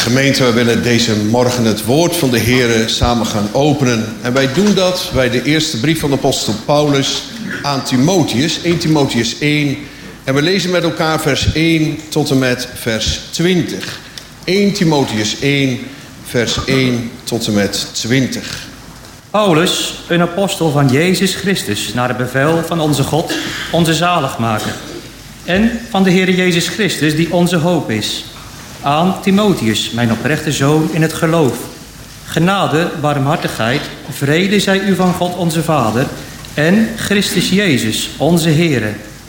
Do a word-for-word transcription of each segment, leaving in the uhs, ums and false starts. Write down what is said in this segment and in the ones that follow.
Gemeente, wij willen deze morgen het woord van de Heer samen gaan openen. En wij doen dat bij de eerste brief van de apostel Paulus aan Timotheus, eerste Timotheus één. En we lezen met elkaar vers één tot en met vers twintig. eerste Timotheus één, vers één tot en met twintig. Paulus, een apostel van Jezus Christus, naar het bevel van onze God, onze zaligmaker. En van de Heer Jezus Christus, die onze hoop is. Aan Timotheus, mijn oprechte zoon in het geloof. Genade, barmhartigheid, vrede zij u van God onze Vader en Christus Jezus, onze Heere.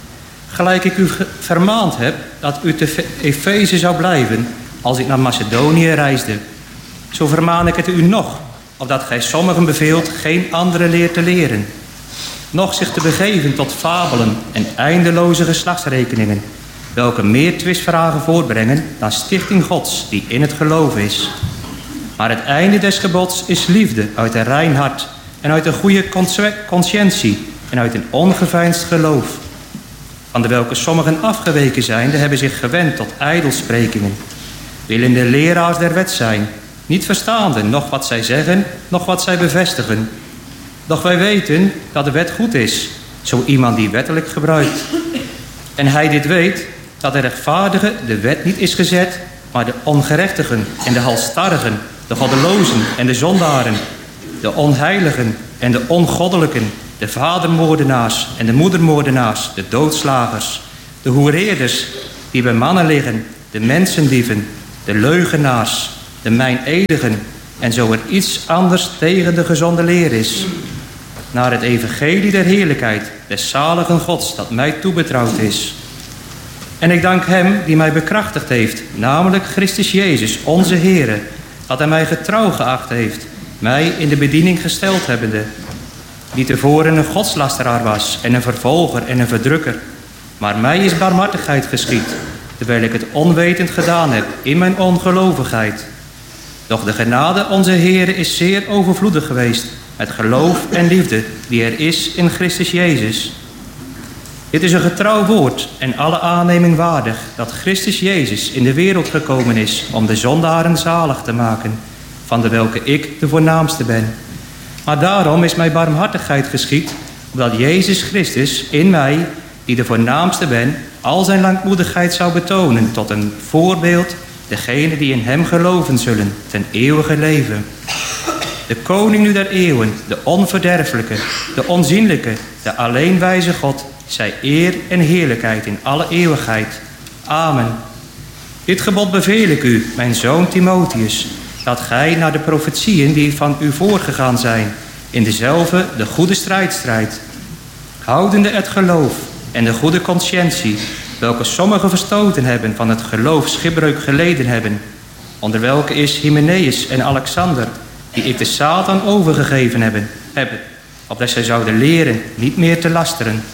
Gelijk ik u vermaand heb dat u te Efeze zou blijven als ik naar Macedonië reisde. Zo vermaan ik het u nog, opdat gij sommigen beveelt geen andere leer te leren. Noch zich te begeven tot fabelen en eindeloze geslachtsrekeningen, welke meer twistvragen voortbrengen dan stichting Gods die in het geloof is. Maar het einde des gebods is liefde uit een rein hart en uit een goede conscientie en uit een ongeveinsd geloof. Van de welke sommigen afgeweken zijnde hebben zich gewend tot ijdelsprekingen, willende leraars der wet zijn, niet verstaande noch wat zij zeggen, noch wat zij bevestigen. Doch wij weten dat de wet goed is, zo iemand die wettelijk gebruikt. En hij dit weet, dat de rechtvaardige de wet niet is gezet, maar de ongerechtigen en de halsstarrigen, de goddelozen en de zondaren, de onheiligen en de ongoddelijken, de vadermoordenaars en de moedermoordenaars, de doodslagers, de hoereerders die bij mannen liggen, de mensendieven, de leugenaars, de mijnedigen, en zo er iets anders tegen de gezonde leer is, naar het evangelie der heerlijkheid des zaligen Gods dat mij toebetrouwd is. En ik dank hem die mij bekrachtigd heeft, namelijk Christus Jezus, onze Heere, dat hij mij getrouw geacht heeft, mij in de bediening gesteld hebbende, die tevoren een godslasteraar was en een vervolger en een verdrukker. Maar mij is barmhartigheid geschied, terwijl ik het onwetend gedaan heb in mijn ongelovigheid. Doch de genade onze Heere is zeer overvloedig geweest, met geloof en liefde die er is in Christus Jezus. Dit is een getrouw woord en alle aanneming waardig, dat Christus Jezus in de wereld gekomen is om de zondaren zalig te maken, van de welke ik de voornaamste ben. Maar daarom is mij barmhartigheid geschied, omdat Jezus Christus in mij, die de voornaamste ben, al zijn langmoedigheid zou betonen tot een voorbeeld, degenen die in hem geloven zullen, ten eeuwige leven. De koning nu der eeuwen, de onverderfelijke, de onzienlijke, de alleenwijze God, zij eer en heerlijkheid in alle eeuwigheid. Amen. Dit gebod beveel ik u, mijn zoon Timotheus, dat gij naar de profetieën die van u voorgegaan zijn, in dezelfde de goede strijd strijdt, houdende het geloof en de goede conscientie, welke sommigen verstoten hebben van het geloof schipbreuk geleden hebben, onder welke is Hymenaeus en Alexander, die ik de Satan overgegeven hebben, hebben, opdat zij zouden leren niet meer te lasteren.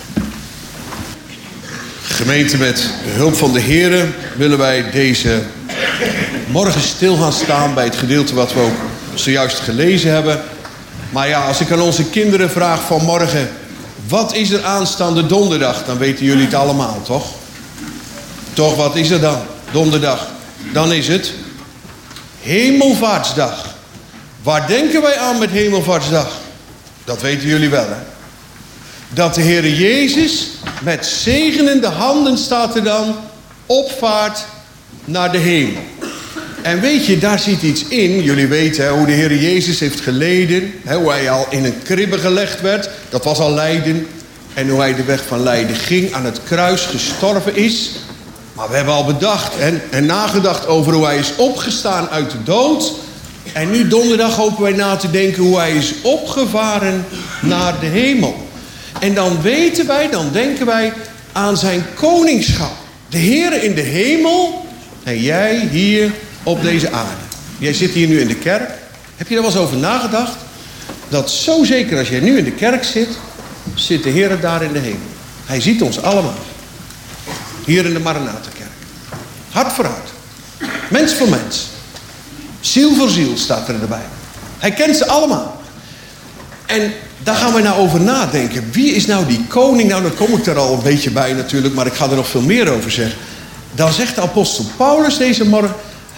Gemeente, met hulp van de Heer willen wij deze morgen stil gaan staan bij het gedeelte wat we ook zojuist gelezen hebben. Maar ja, als ik aan onze kinderen vraag vanmorgen, wat is er aanstaande donderdag? Dan weten jullie het allemaal, toch? Toch, wat is er dan? Donderdag. Dan is het Hemelvaartsdag. Waar denken wij aan met Hemelvaartsdag? Dat weten jullie wel, hè? Dat de Heer Jezus met zegenende handen, staat er dan, opvaart naar de hemel. En weet je, daar zit iets in. Jullie weten hè, hoe de Heer Jezus heeft geleden. Hè, hoe hij al in een kribbe gelegd werd. Dat was al lijden. En hoe hij de weg van lijden ging, aan het kruis gestorven is. Maar we hebben al bedacht en, en nagedacht over hoe hij is opgestaan uit de dood. En nu donderdag hopen wij na te denken hoe hij is opgevaren naar de hemel. En dan weten wij, dan denken wij aan zijn koningschap. De Heer in de hemel en jij hier op deze aarde. Jij zit hier nu in de kerk. Heb je er wel eens over nagedacht? Dat zo zeker als jij nu in de kerk zit, zit de Heer daar in de hemel. Hij ziet ons allemaal. Hier in de Maranatha-kerk. Hart voor hart. Mens voor mens. Ziel voor ziel staat er erbij. Hij kent ze allemaal. En daar gaan we nou over nadenken. Wie is nou die koning? Nou, dan kom ik er al een beetje bij natuurlijk, maar ik ga er nog veel meer over zeggen. Dan zegt de apostel Paulus deze morgen,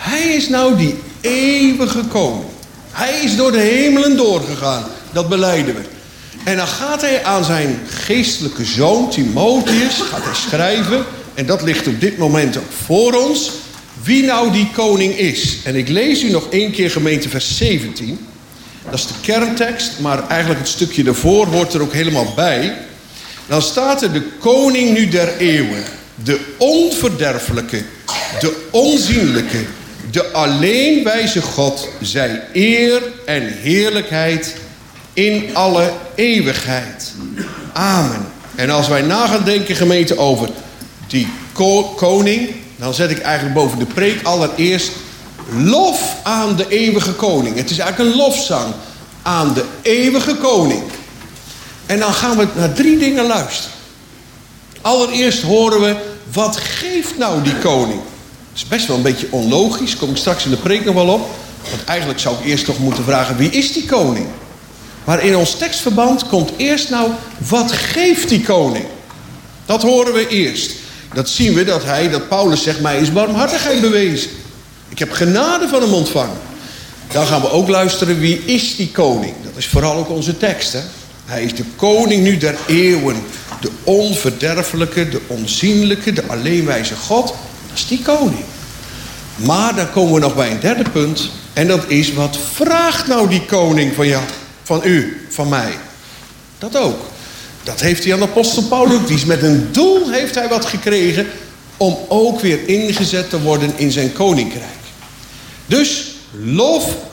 Hij is nou die eeuwige koning. Hij is door de hemelen doorgegaan. Dat belijden we. En dan gaat hij aan zijn geestelijke zoon Timotheus, gaat hij schrijven, en dat ligt op dit moment ook voor ons, wie nou die koning is. En ik lees u nog één keer gemeente vers zeventien. Dat is de kerntekst, maar eigenlijk het stukje daarvoor hoort er ook helemaal bij. Dan staat er: de koning nu der eeuwen, de onverderfelijke, de onzienlijke, de alleen wijze God, zij eer en heerlijkheid in alle eeuwigheid. Amen. En als wij na gaan denken, gemeente, over die ko- koning, dan zet ik eigenlijk boven de preek allereerst lof aan de eeuwige koning. Het is eigenlijk een lofzang aan de eeuwige koning. En dan gaan we naar drie dingen luisteren. Allereerst horen we, wat geeft nou die koning? Dat is best wel een beetje onlogisch, kom ik straks in de preek nog wel op. Want eigenlijk zou ik eerst toch moeten vragen, wie is die koning? Maar in ons tekstverband komt eerst nou, wat geeft die koning? Dat horen we eerst. Dat zien we dat hij, dat Paulus zegt, mij is barmhartigheid bewezen. Ik heb genade van hem ontvangen. Dan gaan we ook luisteren, wie is die koning? Dat is vooral ook onze tekst, hè? Hij is de koning nu der eeuwen. De onverderfelijke, de onzienlijke, de alleenwijze God. Dat is die koning. Maar dan komen we nog bij een derde punt. En dat is, wat vraagt nou die koning van jou, van u, van mij? Dat ook. Dat heeft hij aan de apostel Paulus. Die is met een doel heeft hij wat gekregen om ook weer ingezet te worden in zijn koninkrijk. Dus lof